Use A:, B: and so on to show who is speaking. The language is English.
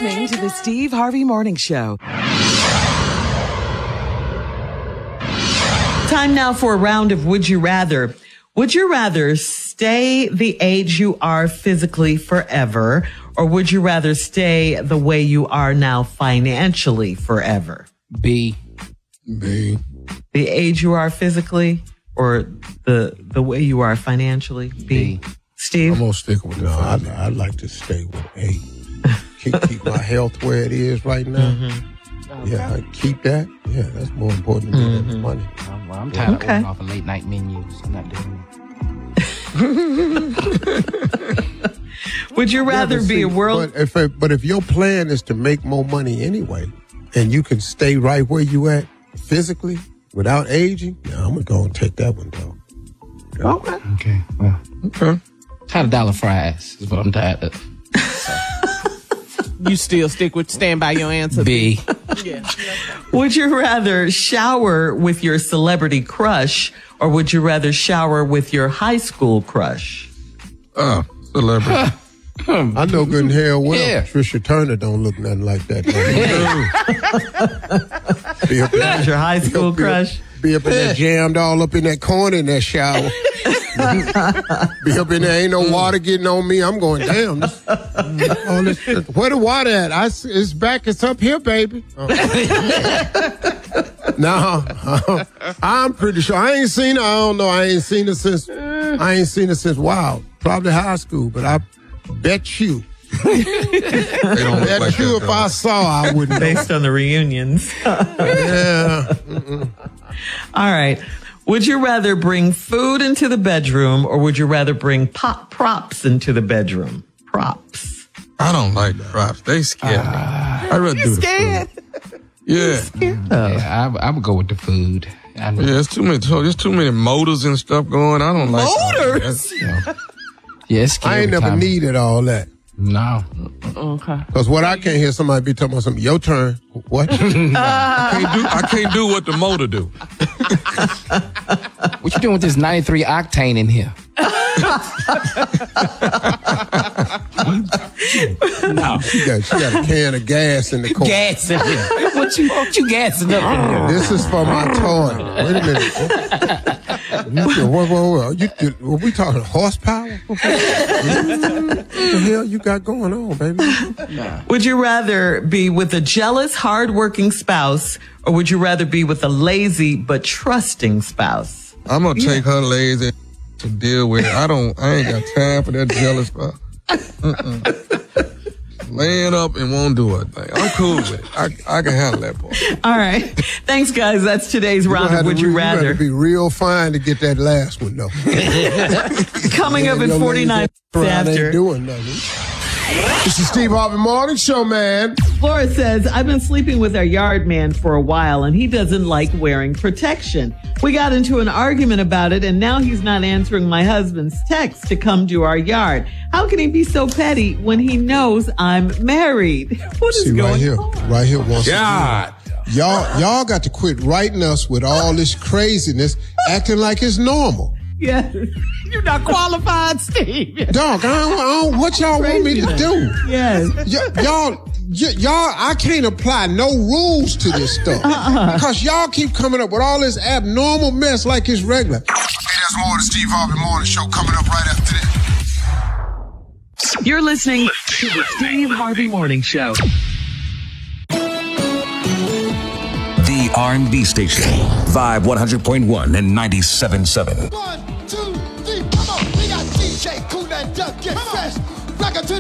A: listening to the Steve Harvey Morning Show.
B: Time now for a round of Would You Rather. Would you rather stay the age you are physically forever, or would you rather stay the way you are now financially forever?
C: B.
D: B.
B: The age you are physically, or the way you are financially? B. Steve?
D: I'm going to stick with that.
E: No, I'd like to stay with A. Keep my health where it is right now.
B: Mm-hmm.
E: Yeah, I keep that. Yeah, that's more important to me than the money.
C: I'm tired of ordering off of late night menus. I'm not doing
B: it. Would you rather be a world...
E: But if your plan is to make more money anyway, and you can stay right where you at physically without aging, I'm going to go and take that one, though.
C: Okay. Well, tired of dollar fries is what I'm tired of.
F: You still stand by your answer?
C: B.
F: Yeah.
B: Would you rather shower with your celebrity crush, or would you rather shower with your high school crush?
D: Celebrity.
E: I know good and hell well.
C: Yeah.
E: Trisha Turner don't look nothing like that.
B: That's your high school crush?
E: Be up in there jammed all up in that corner in that shower. Be up in there, ain't no water getting on me. I'm going, damn. Where the water at? It's back. It's up here, baby. No, I'm pretty sure. I ain't seen her. I don't know. I ain't seen her since, wow, probably high school. But I bet you.
D: They don't look like that,
E: if I saw, I wouldn't know.
B: Based on the reunions.
E: Yeah.
B: All right. Would you rather bring food into the bedroom, or would you rather bring props into the bedroom? Props.
D: I don't like props. They scare me. I'd rather do the food. Yeah.
C: Yeah, I would go with the food.
D: Yeah, there's too many motors and stuff going. I don't like
B: motors.
C: Yeah, it's scary.
E: I ain't never needed all that.
C: No.
F: Okay.
E: Because what I can't hear somebody be talking about something. Your turn. What?
D: I can't do what the motor do.
C: What you doing with this 93 octane in here?
E: No. She got a can of gas in the corner.
C: Gas in here. What you gassing up in here?
E: This is for my toy. Wait a minute. Whoa. Were we talking horsepower? What the hell you got going on, baby?
B: Would you rather be with a jealous, hardworking spouse, or would you rather be with a lazy but trusting spouse?
D: I'm gonna take her lazy to deal with. I ain't got time for that jealous stuff. Laying up and won't do a thing. I'm cool with it. I can handle that part.
B: All right. Thanks, guys. That's today's round of Would You Rather.
E: You have to be real fine to get that last one, though.
B: Coming up in 49 minutes after.
E: Ain't doing nothing. This is Steve Harvey Morning Show, man.
B: Flora says, I've been sleeping with our yard man for a while, and he doesn't like wearing protection. We got into an argument about it, and now he's not answering my husband's text to come to our yard. How can he be so petty when he knows I'm married? What is going on?
E: Right here, once
D: God.
E: again. Y'all got to quit writing us with all this craziness, acting like it's normal.
B: Yes.
F: You're not qualified, Steve.
E: Dog, I don't, what y'all want me to do?
B: Yes.
E: Y'all, I can't apply no rules to this stuff. Because y'all keep coming up with all this abnormal mess like it's regular. Hey, there's more of the Steve Harvey Morning Show coming up right after this.
A: You're listening to the Steve Harvey Morning Show.
G: The R&B station. Vibe 100.1 and 97.7.
H: 1, 2, 3, come on. We got DJ Kool and Duck, get fresh. Rock it to